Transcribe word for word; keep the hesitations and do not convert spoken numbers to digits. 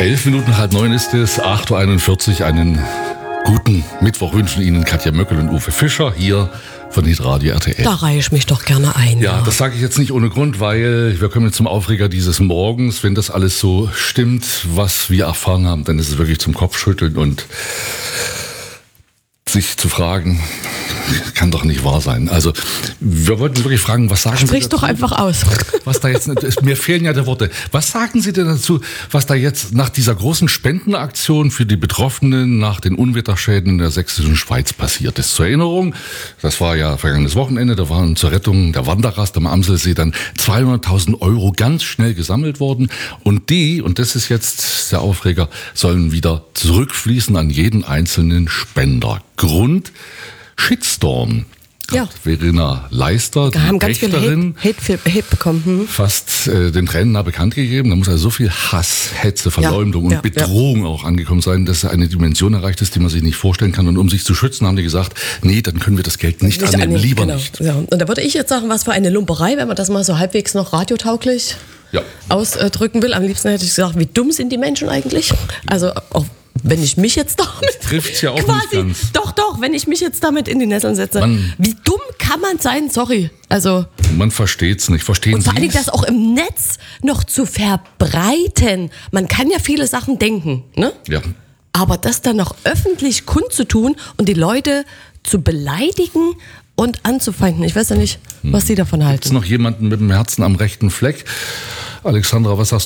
Elf Minuten halb neun ist es, acht Uhr einundvierzig. Einen guten Mittwoch wünschen Ihnen Katja Möckel und Uwe Fischer hier von Hitradio R T L. Da reihe ich mich doch gerne ein. Ja, Ja, das sage ich jetzt nicht ohne Grund, weil wir kommen jetzt zum Aufreger dieses Morgens. Wenn das alles so stimmt, was wir erfahren haben, dann ist es wirklich zum Kopfschütteln und sich zu fragen, kann doch nicht wahr sein. Also wir wollten wirklich fragen, was sagen Sprich Sie dazu? doch einfach aus. Was da jetzt, mir fehlen ja die Worte. Was sagen Sie denn dazu, was da jetzt nach dieser großen Spendenaktion für die Betroffenen nach den Unwetterschäden in der sächsischen Schweiz passiert ist? Zur Erinnerung, das war ja vergangenes Wochenende, da waren zur Rettung der Wanderrast am Amselsee dann zweihunderttausend Euro ganz schnell gesammelt worden. Und die, und das ist jetzt der Aufreger, sollen wieder zurückfließen an jeden einzelnen Spender. Grund: Shitstorm. Ja. Verena Leister, die Wir haben ganz viel Pächterin, Hate, Hate, Hate bekommen. Hm? fast äh, den Tränen nah bekannt gegeben. Da muss also so viel Hass, Hetze, Verleumdung Ja, und ja, Bedrohung auch angekommen sein, dass eine Dimension erreicht ist, die man sich nicht vorstellen kann. Und um sich zu schützen, haben die gesagt, nee, dann können wir das Geld nicht, Nicht annehmen, annehmen, lieber genau. nicht. Ja. Und da würde ich jetzt sagen, was für eine Lumperei, wenn man das mal so halbwegs noch radiotauglich Ja. ausdrücken will. Am liebsten hätte ich gesagt, wie dumm sind die Menschen eigentlich? Also auch wenn ich mich jetzt damit Trifft's ja auch nicht quasi, ganz. doch, doch, wenn ich mich jetzt damit in die Nesseln setze, Man- wie dumm kann man sein? Sorry, also Man versteht's nicht. Verstehen und vor Sie allen Dingen das auch im Netz noch zu verbreiten. Man kann ja viele Sachen denken, ne? Ja. Aber das dann noch öffentlich kundzutun und die Leute zu beleidigen und anzufeinden, ich weiß ja nicht, was Sie davon halten. Gibt's noch jemanden mit dem Herzen am rechten Fleck? Alexandra, was sagst